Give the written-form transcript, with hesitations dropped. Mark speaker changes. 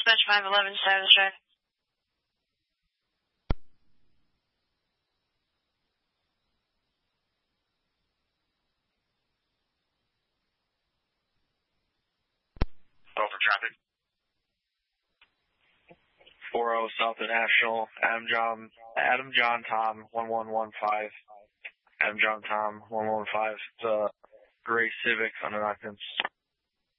Speaker 1: Dispatch 511, side of the track.
Speaker 2: Over traffic. 40 South National, Adam John Tom 1115. Adam John Tom 1115. It's a gray Civic under occupants.